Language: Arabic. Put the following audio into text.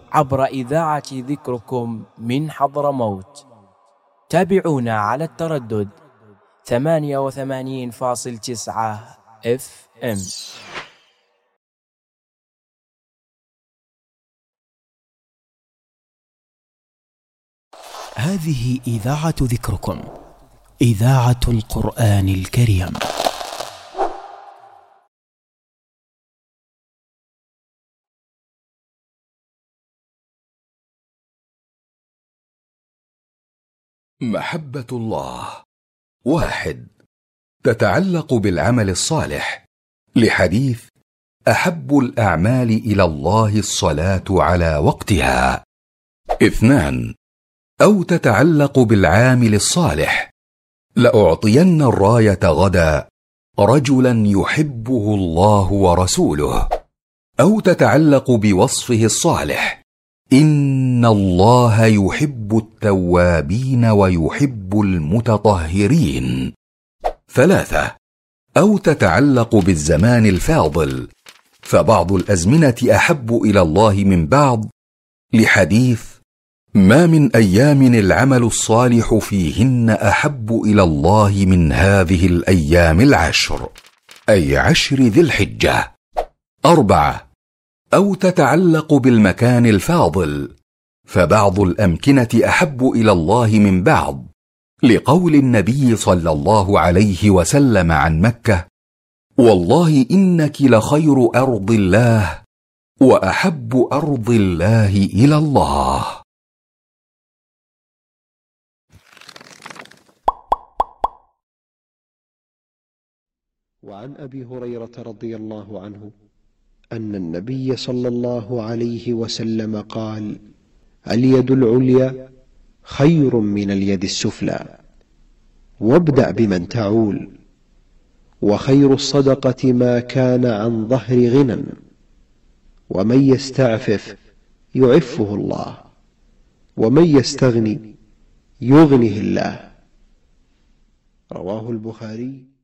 عبر إذاعة ذكركم من حضرموت. تابعونا على التردد 88.9 FM. هذه إذاعة ذكركم، إذاعة القرآن الكريم. محبة الله 1 تتعلق بالعمل الصالح، لحديث أحب الأعمال إلى الله الصلاة على وقتها. 2 أو تتعلق بالعامل الصالح، لأعطين الراية غدا رجلا يحبه الله ورسوله. أو تتعلق بوصفه الصالح، إن الله يحب التوابين ويحب المتطهرين. 3 أو تتعلق بالزمان الفاضل، فبعض الأزمنة أحب إلى الله من بعض، لحديث ما من أيام العمل الصالح فيهن أحب إلى الله من هذه الأيام 10، أي 10 ذي الحجة. 4 أو تتعلق بالمكان الفاضل، فبعض الأمكنة أحب إلى الله من بعض، لقول النبي صلى الله عليه وسلم عن مكة: والله إنك لخير أرض الله وأحب أرض الله إلى الله. وعن أبي هريرة رضي الله عنه أن النبي صلى الله عليه وسلم قال: اليد العليا خير من اليد السفلى، وابدأ بمن تعول، وخير الصدقة ما كان عن ظهر غنى، ومن يستعفف يعفه الله، ومن يستغني يغنه الله. رواه البخاري